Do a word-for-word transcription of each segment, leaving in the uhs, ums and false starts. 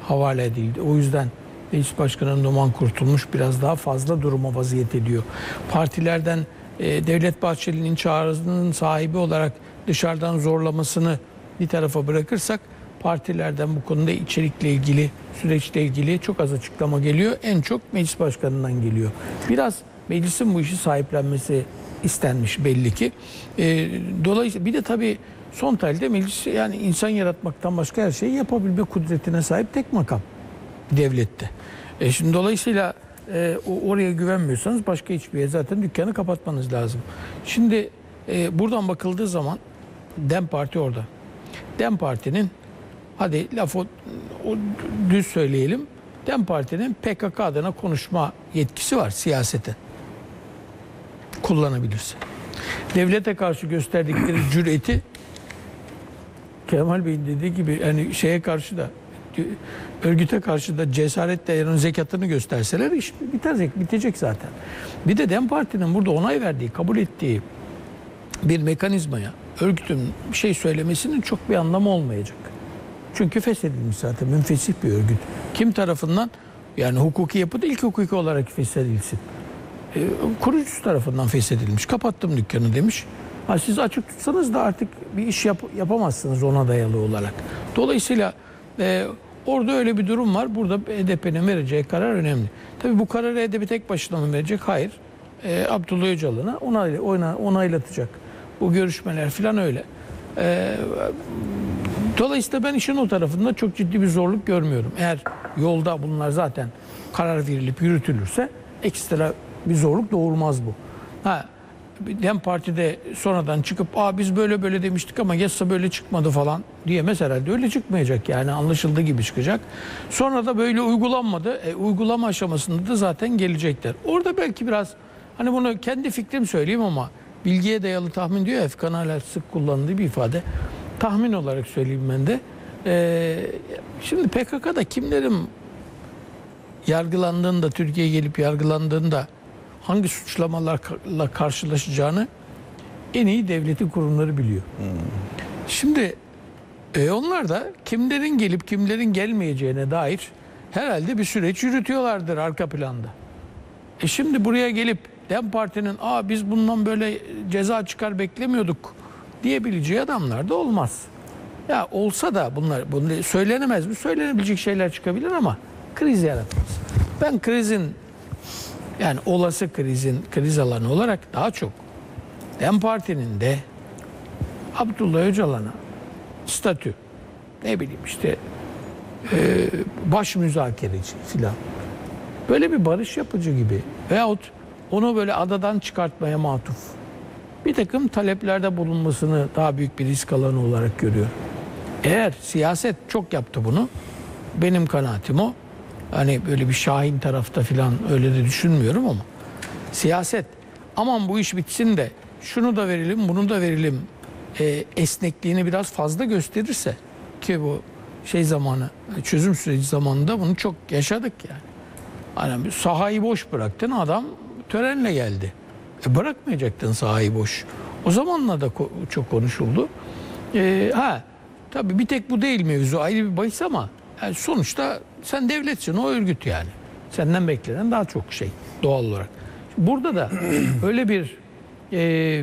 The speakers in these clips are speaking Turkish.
havale edildi. O yüzden Meclis Başkanı Numan Kurtulmuş biraz daha fazla duruma vaziyet ediyor. Partilerden e, Devlet Bahçeli'nin çağrısının sahibi olarak dışarıdan zorlamasını bir tarafa bırakırsak partilerden bu konuda içerikle ilgili, süreçle ilgili çok az açıklama geliyor. En çok Meclis Başkanı'ndan geliyor. Biraz meclisin bu işi sahiplenmesi istenmiş belli ki. E, dolayısıyla bir de tabii son tahlilde meclis yani insan yaratmaktan başka her şeyi yapabilme kudretine sahip tek makam devlette. E şimdi dolayısıyla e, oraya güvenmiyorsanız başka hiçbir yere zaten dükkanı kapatmanız lazım. Şimdi e, buradan bakıldığı zaman DEM Parti orada. DEM Parti'nin hadi lafı o, düz söyleyelim. DEM Parti'nin P K K adına konuşma yetkisi var siyasete. Kullanabilirse. Devlete karşı gösterdikleri cüreti Kemal Bey'in dediği gibi yani şeye karşı da örgüte karşı da cesaretle yarın zekatını gösterseler iş bitecek, bitecek zaten. Bir de DEM Parti'nin burada onay verdiği, kabul ettiği bir mekanizmaya örgütün bir şey söylemesinin çok bir anlamı olmayacak. Çünkü feshedilmiş zaten, münfesih bir örgüt. Kim tarafından? Yani hukuki yapıda ilk hukuki olarak feshedilsin. E, kurucusu tarafından feshedilmiş. Kapattım dükkanı demiş. Ha, siz açık tutsanız da artık bir iş yap, yapamazsınız ona dayalı olarak. Dolayısıyla e, orada öyle bir durum var. Burada H D P'nin vereceği karar önemli. Tabii bu kararı H D P tek başına mı verecek? Hayır. E, Abdullah Öcalan'a onay, onay, onaylatacak. Bu görüşmeler falan öyle. E, dolayısıyla ben işin o tarafında çok ciddi bir zorluk görmüyorum. Eğer yolda bunlar zaten karar verilip yürütülürse ekstra bir zorluk doğurmaz bu. Ha, DEM Parti'de sonradan çıkıp aa biz böyle böyle demiştik ama yasa böyle çıkmadı falan diyemez herhalde. Öyle çıkmayacak yani, anlaşıldığı gibi çıkacak. Sonra da böyle uygulanmadı. E, uygulama aşamasında da zaten gelecekler. Orada belki biraz hani bunu kendi fikrim söyleyeyim ama bilgiye dayalı tahmin diyor ya, Efkan hala sık kullandığı bir ifade. Tahmin olarak söyleyeyim ben de. E, şimdi P K K'da kimlerin yargılandığında, Türkiye'ye gelip yargılandığında hangi suçlamalarla karşılaşacağını en iyi devletin kurumları biliyor. Hmm. Şimdi e, onlar da kimlerin gelip kimlerin gelmeyeceğine dair herhalde bir süreç yürütüyorlardır arka planda. E şimdi buraya gelip DEM Parti'nin aa biz bundan böyle ceza çıkar beklemiyorduk diyebileceği adamlar da olmaz. Ya olsa da bunlar, bunlar söylenemez mi? Söylenebilecek şeyler çıkabilir ama kriz yaratmaz. Ben krizin, yani olası krizin kriz alanı olarak daha çok DEM Parti'nin de Abdullah Öcalan'a statü, ne bileyim işte e, baş müzakereci filan, böyle bir barış yapıcı gibi veyahut onu böyle adadan çıkartmaya matuf bir takım taleplerde bulunmasını daha büyük bir risk alanı olarak görüyor. Eğer siyaset çok yaptı bunu, benim kanaatim o. Hani böyle bir Şahin tarafta filan öyle de düşünmüyorum ama siyaset aman bu iş bitsin de şunu da verelim bunu da verelim e, esnekliğini biraz fazla gösterirse, ki bu şey zamanı, çözüm süreci zamanında bunu çok yaşadık yani. Hani sahayı boş bıraktın, adam törenle geldi. E bırakmayacaktın sahayı boş. O zamanla da ko- çok konuşuldu. E, ha tabii bir tek bu değil mevzu, ayrı bir bahis ama yani sonuçta sen devletsin, o örgüt yani. Senden beklenen daha çok şey doğal olarak. Burada da öyle bir e,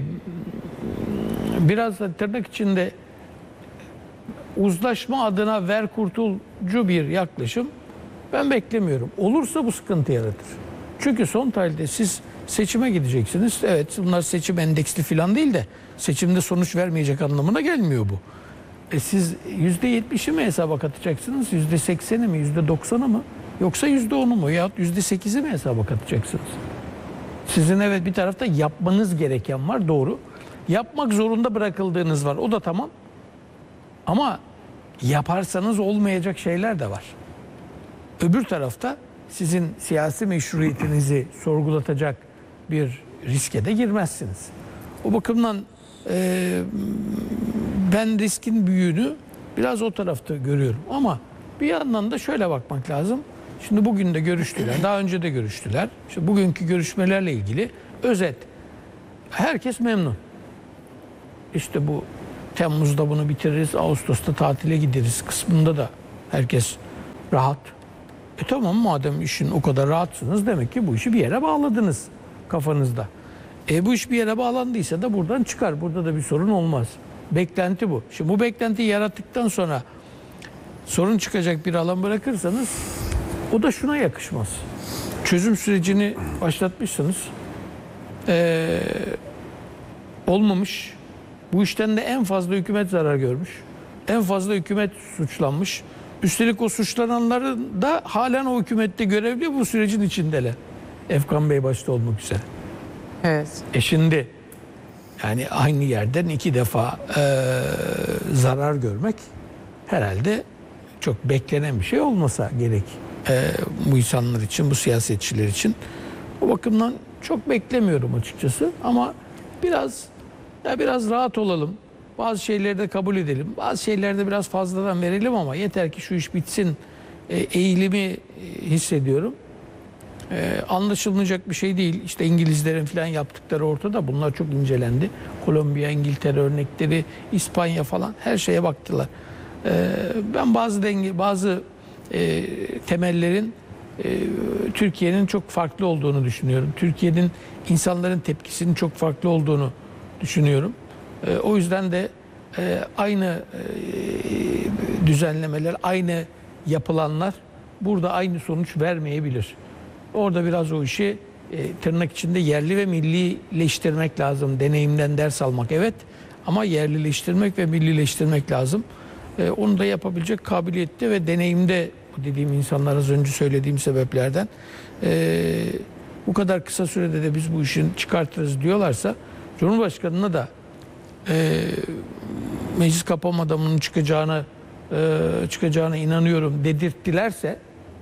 biraz da tırnak içinde uzlaşma adına ver kurtulcu bir yaklaşım ben beklemiyorum. Olursa bu sıkıntı yaratır. Çünkü son tahlilde siz seçime gideceksiniz. Evet, bunlar seçim endeksli falan değil de seçimde sonuç vermeyecek anlamına gelmiyor bu. E siz yüzde yetmişi mi hesaba katacaksınız? Yüzde sekseni mi? Yüzde doksanı mı? Yoksa yüzde onu mu? Yahut yüzde sekizi mi hesaba katacaksınız? Sizin evet bir tarafta yapmanız gereken var, doğru. Yapmak zorunda bırakıldığınız var, o da tamam. Ama yaparsanız olmayacak şeyler de var. Öbür tarafta sizin siyasi meşruiyetinizi sorgulatacak bir riske de girmezsiniz. O bakımdan e, ben riskin büyüğünü biraz o tarafta görüyorum. Ama bir yandan da şöyle bakmak lazım. Şimdi bugün de görüştüler, daha önce de görüştüler. İşte bugünkü görüşmelerle ilgili özet. Herkes memnun. İşte bu Temmuz'da bunu bitiririz, Ağustos'ta tatile gideriz kısmında da herkes Rahat. E tamam, madem işin o kadar rahatsınız, demek ki bu işi bir yere bağladınız kafanızda. E bu iş bir yere bağlandıysa da buradan çıkar. Burada da bir sorun olmaz. Beklenti bu. Şimdi bu beklentiyi yarattıktan sonra sorun çıkacak bir alan bırakırsanız o da şuna yakışmaz. Çözüm sürecini başlatmışsınız. Ee, olmamış. Bu işten de en fazla hükümet zarar görmüş. En fazla hükümet suçlanmış. Üstelik o suçlananların da halen o hükümette görevli, bu sürecin içindeler. Efkan Bey başta olmak üzere. Evet. E şimdi yani aynı yerden iki defa e, zarar görmek herhalde çok beklenen bir şey olmasa gerek. E, bu insanlar için, bu siyasetçiler için. O bakımdan çok beklemiyorum açıkçası, ama biraz ya biraz rahat olalım. Bazı şeyleri de kabul edelim. Bazı şeylerde biraz fazladan verelim, ama yeter ki şu iş bitsin e, eğilimi e, hissediyorum. Ee, anlaşılmayacak bir şey değil. İşte İngilizlerin falan yaptıkları ortada. Bunlar çok incelendi. Kolombiya, İngiltere örnekleri, İspanya falan, her şeye baktılar. Ee, ben bazı denge, bazı e, temellerin e, Türkiye'nin çok farklı olduğunu düşünüyorum. Türkiye'nin insanların tepkisinin çok farklı olduğunu düşünüyorum. E, o yüzden de e, aynı e, düzenlemeler, aynı yapılanlar burada aynı sonuç vermeyebilir. Orada biraz o işi e, tırnak içinde yerli ve millileştirmek lazım. Deneyimden ders almak evet, ama yerlileştirmek ve millileştirmek lazım. E, onu da yapabilecek kabiliyette ve deneyimde, dediğim insanlar az önce söylediğim sebeplerden e, bu kadar kısa sürede de biz bu işin çıkartırız diyorlarsa, Cumhurbaşkanı'na da e, meclis kapanmadan bunun çıkacağını e, çıkacağına inanıyorum dedirttilerse,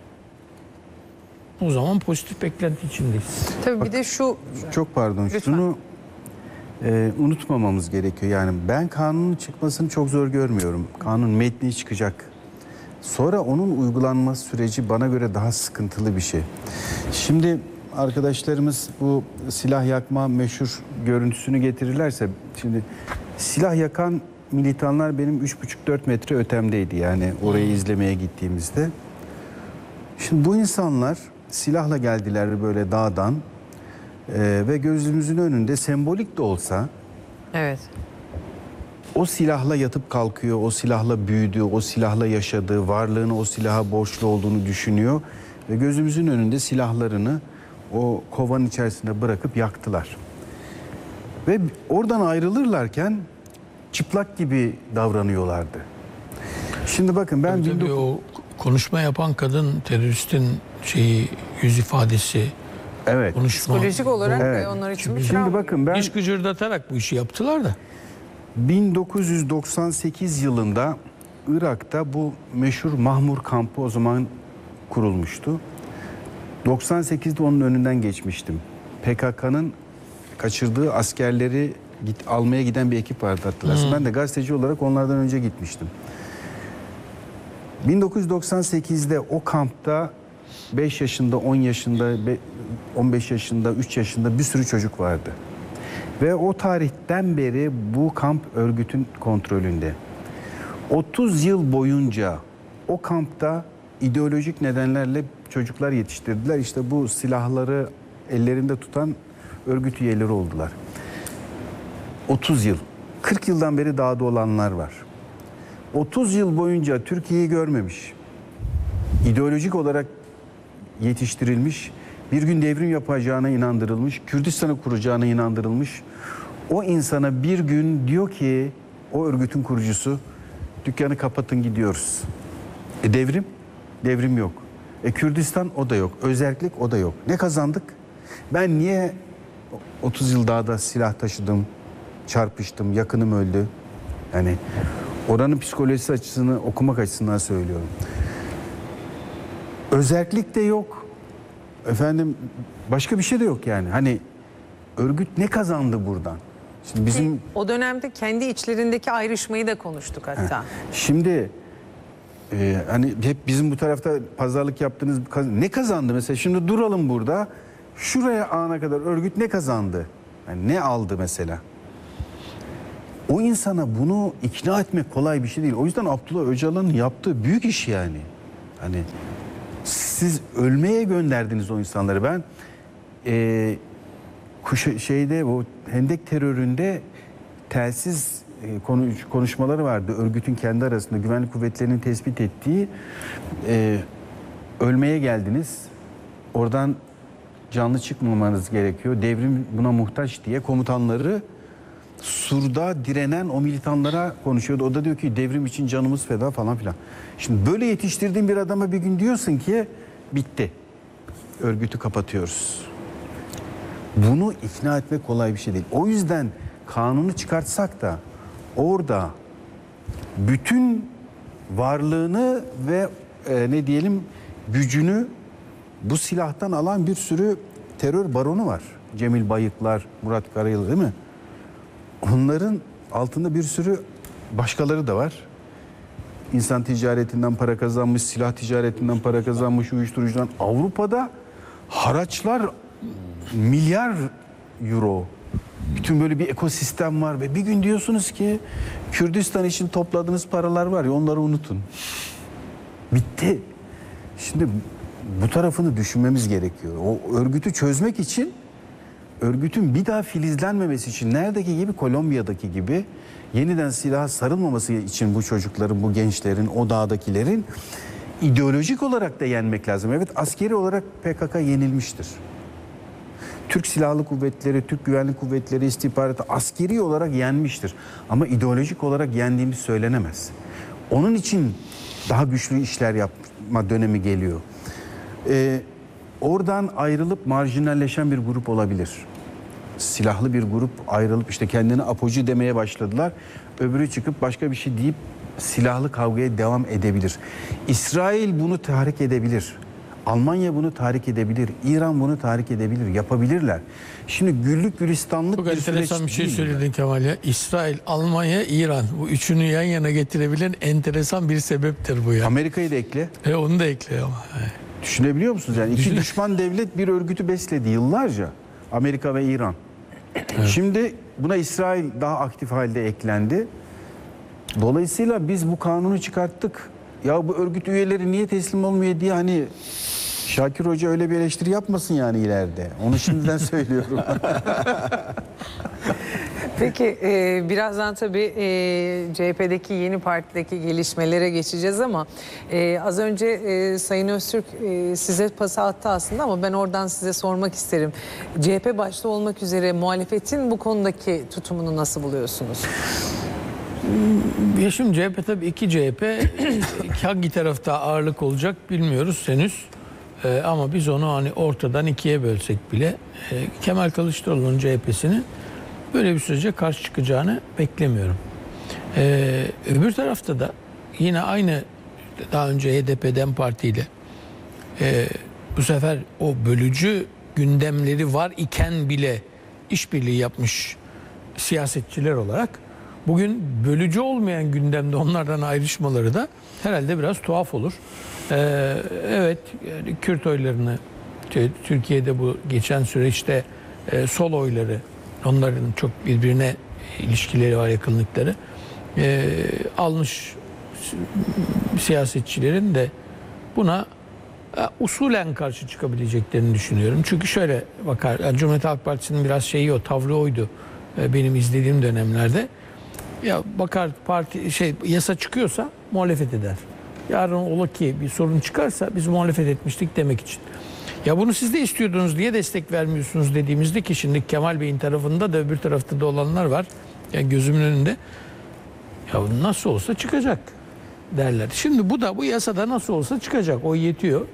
o zaman pozitif beklenti içindeyiz. Tabii Bak, bir de şu... Çok pardon. Lütfen. Şunu e, unutmamamız gerekiyor. Yani ben kanunun çıkmasını çok zor görmüyorum. Kanun metni çıkacak. Sonra onun uygulanması süreci bana göre daha sıkıntılı bir şey. Şimdi arkadaşlarımız bu silah yakma meşhur görüntüsünü getirirlerse, şimdi silah yakan militanlar benim üç buçuk dört metre ötemdeydi, yani orayı izlemeye gittiğimizde. Şimdi bu insanlar silahla geldiler böyle dağdan e, ve gözümüzün önünde sembolik de olsa Evet. o silahla yatıp kalkıyor, o silahla büyüdü, o silahla yaşadığı, varlığını o silaha borçlu olduğunu düşünüyor ve gözümüzün önünde silahlarını o kovanın içerisinde bırakıp yaktılar. Ve oradan ayrılırlarken çıplak gibi davranıyorlardı. Şimdi bakın ben Tabii, bin dokuz- tabii o konuşma yapan kadın teröristin şeyi, yüz ifadesi, evet. konuşma. Psikolojik olarak Evet. ve onlar için bir Şimdi travma. bakın ben Diş gıcırdatarak bu işi yaptılar da. bin dokuz yüz doksan sekiz yılında Irak'ta bu meşhur Mahmur kampı o zaman kurulmuştu. doksan sekizde onun önünden geçmiştim. P K K'nın kaçırdığı askerleri git, almaya giden bir ekip vardı, hatırlarsın. Hmm. Ben de gazeteci olarak onlardan önce gitmiştim. bin dokuz yüz doksan sekizde o kampta beş yaşında, on yaşında, on beş yaşında, üç yaşında bir sürü çocuk vardı. Ve o tarihten beri bu kamp örgütün kontrolünde. otuz yıl boyunca o kampta ideolojik nedenlerle çocuklar yetiştirdiler. İşte bu silahları ellerinde tutan örgüt üyeleri oldular. otuz yıl. kırk yıldan beri dağda olanlar var. otuz yıl boyunca Türkiye'yi görmemiş. İdeolojik olarak yetiştirilmiş. Bir gün devrim yapacağına inandırılmış. Kürdistan'ı kuracağına inandırılmış. O insana bir gün diyor ki o örgütün kurucusu, dükkanı kapatın gidiyoruz. E devrim? Devrim yok. E Kürdistan, o da yok. Özerklik, o da yok. Ne kazandık? Ben niye otuz yıl dağda silah taşıdım, çarpıştım, yakınım öldü? Yani oranın psikolojisi açısını okumak açısından söylüyorum. Özerklik de yok. Efendim başka bir şey de yok yani. Hani örgüt ne kazandı buradan? Şimdi bizim O dönemde kendi içlerindeki ayrışmayı da konuştuk hatta. Heh. Şimdi e, hani hep bizim bu tarafta pazarlık yaptığınız ne kazandı mesela? Şimdi duralım burada. Şuraya ana kadar örgüt ne kazandı? Yani ne aldı mesela? O insana bunu ikna etmek kolay bir şey değil. O yüzden Abdullah Öcalan'ın yaptığı büyük iş yani. Hani siz ölmeye gönderdiniz o insanları. Ben e, kuş, şeyde o Hendek teröründe telsiz e, konuş, konuşmaları vardı. Örgütün kendi arasında güvenlik kuvvetlerinin tespit ettiği e, ölmeye geldiniz. Oradan canlı çıkmamanız gerekiyor. Devrim buna muhtaç diye komutanları Sur'da direnen o militanlara konuşuyordu. O da diyor ki devrim için canımız feda falan filan. Şimdi böyle yetiştirdiğin bir adama bir gün diyorsun ki bitti. Örgütü kapatıyoruz. Bunu ikna etmek kolay bir şey değil. O yüzden kanunu çıkartsak da orada bütün varlığını ve e, ne diyelim gücünü bu silahtan alan bir sürü terör baronu var. Cemil Bayıklar, Murat Karayıl değil mi? Onların altında bir sürü başkaları da var. İnsan ticaretinden para kazanmış, silah ticaretinden para kazanmış, uyuşturucudan. Avrupa'da haraçlar milyar euro. Bütün böyle bir ekosistem var ve bir gün diyorsunuz ki Kürdistan için topladığınız paralar var ya onları unutun. Bitti. Şimdi bu tarafını düşünmemiz gerekiyor. O örgütü çözmek için, örgütün bir daha filizlenmemesi için, neredeki gibi Kolombiya'daki gibi yeniden silaha sarılmaması için bu çocukların, bu gençlerin, o dağdakilerin ideolojik olarak da yenmek lazım. Evet, askeri olarak P K K yenilmiştir. Türk Silahlı Kuvvetleri, Türk Güvenlik Kuvvetleri, istihbaratı askeri olarak yenmiştir. Ama ideolojik olarak yendiğimiz söylenemez. Onun için daha güçlü işler yapma dönemi geliyor. Ee, oradan ayrılıp marjinalleşen bir grup olabilir. Silahlı bir grup ayrılıp işte kendini apoji demeye başladılar. Öbürü çıkıp başka bir şey deyip silahlı kavgaya devam edebilir. İsrail bunu tahrik edebilir. Almanya bunu tahrik edebilir. İran bunu tahrik edebilir. Yapabilirler. Şimdi güllük gülistanlık Çok bir süreç enteresan bir şey değil. söyledin Kemal ya. İsrail, Almanya, İran. Bu üçünü yan yana getirebilen enteresan bir sebeptir bu ya. Amerika'yı da ekle. E onu da ekle ama. Düşünebiliyor musunuz? Yani iki Düşün- düşman devlet bir örgütü besledi yıllarca. Amerika ve İran. Şimdi buna İsrail daha aktif halde eklendi. Dolayısıyla biz bu kanunu çıkarttık. Ya bu örgüt üyeleri niye teslim olmuyor diye hani Şakir Hoca öyle bir eleştiri yapmasın yani ileride. Onu şimdiden söylüyorum. Peki e, birazdan tabii e, C H P'deki yeni partideki gelişmelere geçeceğiz ama e, az önce e, Sayın Öztürk e, size pas attı aslında ama ben oradan size sormak isterim. C H P başta olmak üzere muhalefetin bu konudaki tutumunu nasıl buluyorsunuz? Ya şimdi C H P tabii iki C H P hangi tarafta ağırlık olacak bilmiyoruz henüz. Ee, ama biz onu hani ortadan ikiye bölsek bile e, Kemal Kılıçdaroğlu'nun C H P'sinin böyle bir sürece karşı çıkacağını beklemiyorum. Ee, öbür tarafta da yine aynı daha önce H D P'den partiyle e, bu sefer o bölücü gündemleri var iken bile işbirliği yapmış siyasetçiler olarak bugün bölücü olmayan gündemde onlardan ayrışmaları da herhalde biraz tuhaf olur. Ee, evet, yani Kürt oylarını Türkiye'de bu geçen süreçte e, sol oyları, onların çok birbirine ilişkileri var, yakınlıkları e, almış siyasetçilerin de buna e, usulen karşı çıkabileceklerini düşünüyorum. Çünkü şöyle bakar, yani Cumhuriyet Halk Partisi'nin biraz şeyi o, tavrı oydu e, benim izlediğim dönemlerde. Ya bakar parti şey yasa çıkıyorsa muhalefet eder. Yarın ola ki bir sorun çıkarsa biz muhalefet etmiştik demek için. Ya bunu siz de istiyordunuz diye destek vermiyorsunuz dediğimizde ki şimdi Kemal Bey'in tarafında da öbür tarafta da olanlar var. Yani gözümün önünde. Ya nasıl olsa çıkacak derler. Şimdi bu da bu yasada nasıl olsa çıkacak. O yetiyor.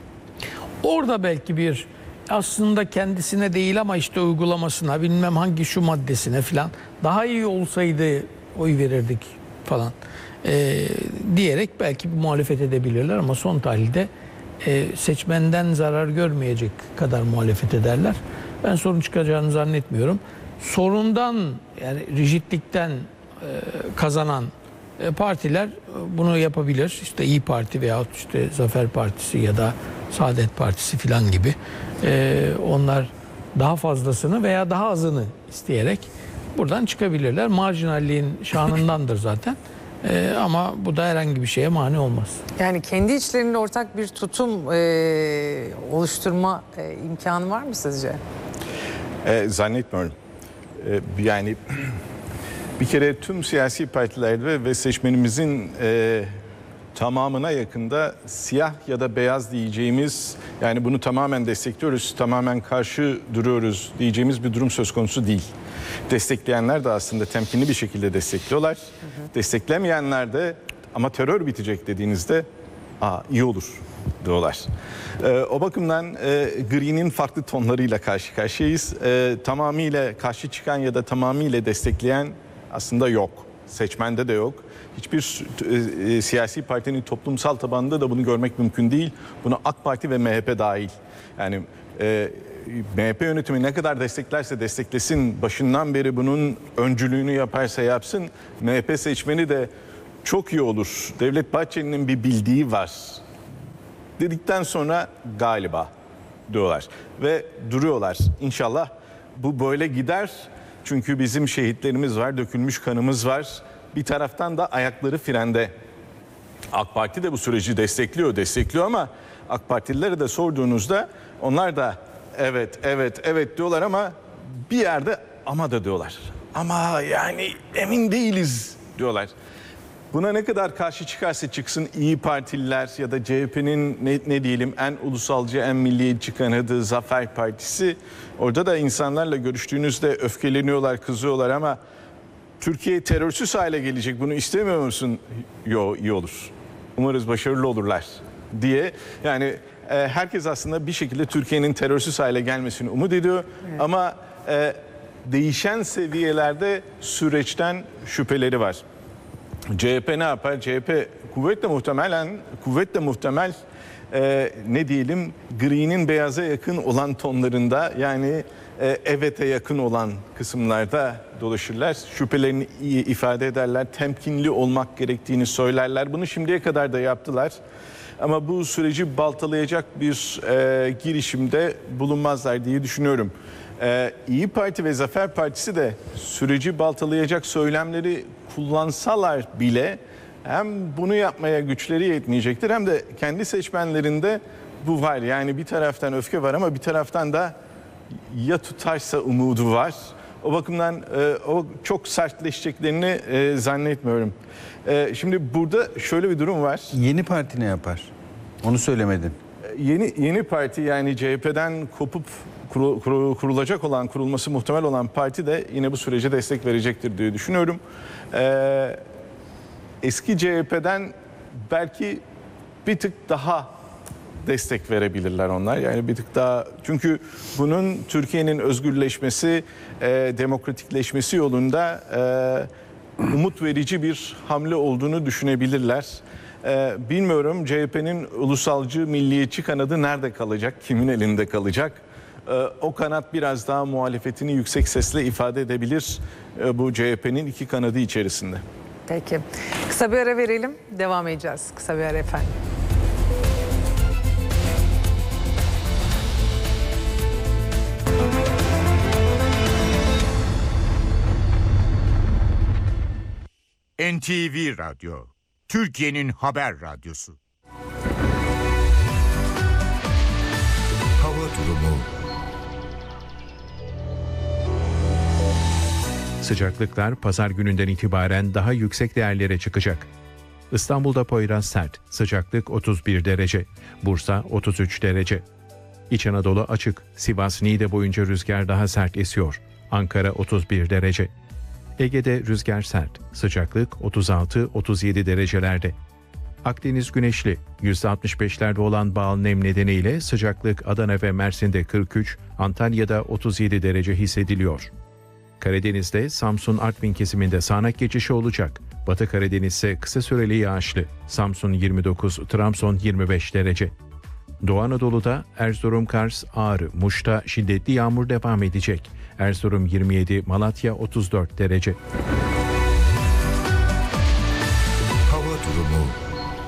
Orada belki bir aslında kendisine değil ama işte uygulamasına bilmem hangi şu maddesine falan daha iyi olsaydı oy verirdik falan ee, diyerek belki bir muhalefet edebilirler ama son tahlilde e, seçmenden zarar görmeyecek kadar muhalefet ederler. Ben sorun çıkacağını zannetmiyorum. Sorundan yani rigidlikten e, kazanan e, partiler bunu yapabilir. İşte İYİ Parti veyahut işte Zafer Partisi ya da Saadet Partisi falan gibi. Ee, onlar daha fazlasını veya daha azını isteyerek buradan çıkabilirler. Marjinalliğin şanındandır zaten. E, ama bu da herhangi bir şeye mani olmaz. Yani kendi içlerinde ortak bir tutum e, oluşturma e, imkanı var mı sizce? E, zannetmiyorum. E, yani bir kere tüm siyasi partilerde ve seçmenimizin e, tamamına yakında siyah ya da beyaz diyeceğimiz, yani bunu tamamen destekliyoruz, tamamen karşı duruyoruz diyeceğimiz bir durum söz konusu değil. Destekleyenler de aslında temkinli bir şekilde destekliyorlar. Hı hı. Desteklemeyenler de ama terör bitecek dediğinizde aa iyi olur diyorlar. Ee, o bakımdan e, gri'nin farklı tonlarıyla karşı karşıyayız. E, tamamıyla karşı çıkan ya da tamamıyla destekleyen aslında yok. Seçmende de yok. Hiçbir e, e, siyasi partinin toplumsal tabanında da bunu görmek mümkün değil. Buna AK Parti ve M H P dahil. Yani e, M H P yönetimi ne kadar desteklerse desteklesin, başından beri bunun öncülüğünü yaparsa yapsın, M H P seçmeni de çok iyi olur, Devlet Bahçeli'nin bir bildiği var dedikten sonra galiba diyorlar ve duruyorlar. İnşallah bu böyle gider, çünkü bizim şehitlerimiz var, dökülmüş kanımız var. Bir taraftan da ayakları frende. AK Parti de bu süreci destekliyor, destekliyor ama AK Partililere de sorduğunuzda onlar da evet, evet, evet diyorlar ama bir yerde ama da diyorlar. Ama yani emin değiliz diyorlar. Buna ne kadar karşı çıkarsa çıksın İyi Partililer ya da C H P'nin ne, ne diyelim en ulusalcı, en milliyetçi kanadı Zafer Partisi, orada da insanlarla görüştüğünüzde öfkeleniyorlar, kızıyorlar ama Türkiye terörsüz hale gelecek, bunu istemiyor musun? Yo, iyi olur. Umarız başarılı olurlar diye. Yani e, herkes aslında bir şekilde Türkiye'nin terörsüz hale gelmesini umut ediyor. Evet. Ama e, değişen seviyelerde süreçten şüpheleri var. C H P ne yapar? C H P kuvvetle muhtemelen, kuvvetle muhtemel e, ne diyelim gri'nin beyaza yakın olan tonlarında, yani e, evet'e yakın olan kısımlarda dolaşırlar. Şüphelerini iyi ifade ederler. Temkinli olmak gerektiğini söylerler. Bunu şimdiye kadar da yaptılar. Ama bu süreci baltalayacak bir e, girişimde bulunmazlar diye düşünüyorum. Ee, İyi Parti ve Zafer Partisi de süreci baltalayacak söylemleri kullansalar bile hem bunu yapmaya güçleri yetmeyecektir hem de kendi seçmenlerinde bu var. Yani bir taraftan öfke var ama bir taraftan da ya tutarsa umudu var. O bakımdan e, o çok sertleşeceklerini e, zannetmiyorum. E, şimdi burada şöyle bir durum var. Yeni Parti ne yapar? Onu söylemedin. Yeni yeni parti, yani C H P'den kopup Kur, kur, kurulacak olan, kurulması muhtemel olan parti de yine bu sürece destek verecektir diye düşünüyorum. Ee, eski C H P'den belki bir tık daha destek verebilirler onlar. Yani bir tık daha, çünkü bunun Türkiye'nin özgürleşmesi, e, demokratikleşmesi yolunda e, umut verici bir hamle olduğunu düşünebilirler. E, bilmiyorum C H P'nin ulusalcı, milliyetçi kanadı nerede kalacak, kimin elinde kalacak? O kanat biraz daha muhalefetini yüksek sesle ifade edebilir bu C H P'nin iki kanadı içerisinde. Peki. Kısa bir ara verelim. Devam edeceğiz. Kısa bir ara efendim. N T V Radyo, Türkiye'nin haber radyosu. Hava durumu. Sıcaklıklar pazar gününden itibaren daha yüksek değerlere çıkacak. İstanbul'da Poyraz sert, sıcaklık otuz bir derece. Bursa otuz üç derece. İç Anadolu açık, Sivas Niğde boyunca rüzgar daha sert esiyor. Ankara otuz bir derece. Ege'de rüzgar sert, sıcaklık otuz altı otuz yedi derecelerde. Akdeniz güneşli, yüzde altmış beşlerde olan bağıl nem nedeniyle sıcaklık Adana ve Mersin'de kırk üç, Antalya'da otuz yedi derece hissediliyor. Karadeniz'de Samsun Artvin kesiminde sağanak geçişi olacak. Batı Karadeniz ise kısa süreli yağışlı. Samsun yirmi dokuz, Trabzon yirmi beş derece. Doğu Anadolu'da Erzurum, Kars, Ağrı, Muş'ta şiddetli yağmur devam edecek. Erzurum yirmi yedi, Malatya otuz dört derece. Hava durumu.